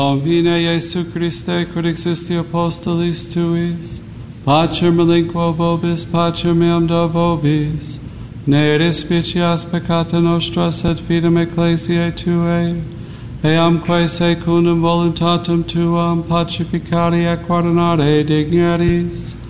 Domine Iesu Christe, quod existi apostolis tuis, pacem relinquo vobis, pacem meam do vobis, ne respicias peccata nostra, sed fidem ecclesiae tuae, eamque secundum voluntatem tuam pacificari et guardinare digneris,